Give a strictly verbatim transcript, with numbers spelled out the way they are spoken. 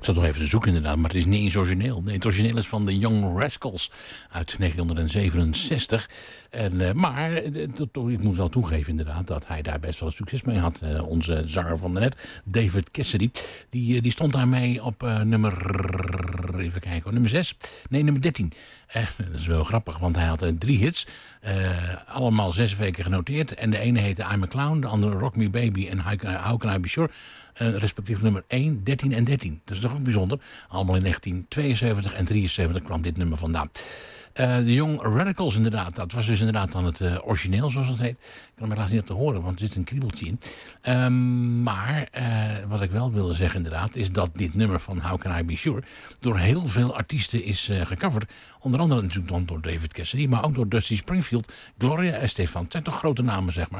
Ik zat nog even te zoeken inderdaad, maar het is niet eens origineel. Nee, het origineel is van de Young Rascals uit negentien zevenenzestig. En, uh, maar uh, ik moet wel toegeven inderdaad dat hij daar best wel succes mee had. Uh, onze zanger van daarnet, David Cassidy, die, uh, die stond daarmee op uh, nummer, even kijken, nummer zes. Nee, nummer dertien. Uh, dat is wel grappig, want hij had uh, drie hits. Uh, allemaal zes weken genoteerd. En de ene heette I'm a Clown, de andere Rock Me Baby en How Can I, How Can I Be Sure. Uh, respectief nummer één, dertien en dertien. Dat is toch ook bijzonder. Allemaal in negentien tweeënzeventig en drieënzeventig kwam dit nummer vandaan. Uh, de Young Radicals inderdaad. Dat was dus inderdaad dan het uh, origineel zoals dat heet. Ik kan hem helaas niet te horen, want er zit een kriebeltje in. Um, maar uh, wat ik wel wilde zeggen inderdaad, is dat dit nummer van How Can I Be Sure door heel veel artiesten is uh, gecoverd. Onder andere natuurlijk dan door David Cassidy, maar ook door Dusty Springfield, Gloria Estefan. Het zijn toch grote namen zeg maar.